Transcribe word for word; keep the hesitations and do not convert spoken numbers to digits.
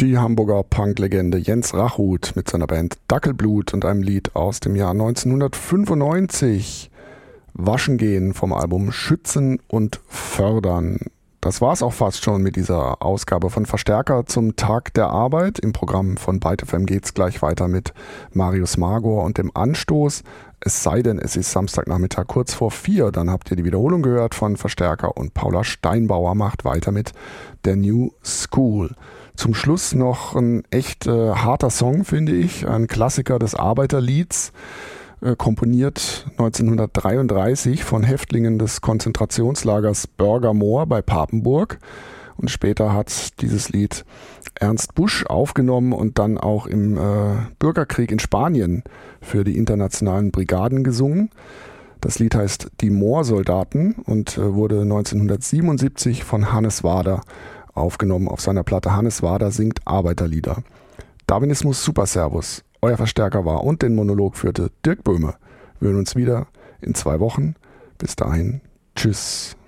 Die Hamburger Punk-Legende Jens Rachut mit seiner Band Dackelblut und einem Lied aus dem Jahr neunzehnhundertfünfundneunzig. Waschen gehen vom Album Schützen und Fördern. Das war's auch fast schon mit dieser Ausgabe von Verstärker zum Tag der Arbeit. Im Programm von Byte F M geht's gleich weiter mit Marius Magor und dem Anstoß. Es sei denn, es ist Samstagnachmittag kurz vor vier. Dann habt ihr die Wiederholung gehört von Verstärker und Paula Steinbauer macht weiter mit der New School. Zum Schluss noch ein echt äh, harter Song, finde ich. Ein Klassiker des Arbeiterlieds. Komponiert neunzehnhundertdreiunddreißig von Häftlingen des Konzentrationslagers Börgermoor bei Papenburg. Und später hat dieses Lied Ernst Busch aufgenommen und dann auch im äh, Bürgerkrieg in Spanien für die internationalen Brigaden gesungen. Das Lied heißt Die Moorsoldaten und äh, wurde neunzehnhundertsiebenundsiebzig von Hannes Wader aufgenommen auf seiner Platte Hannes Wader singt Arbeiterlieder. Darwinismus Super Servus. Euer Verstärker war und den Monolog führte Dirk Böhme. Wir hören uns wieder in zwei Wochen. Bis dahin. Tschüss.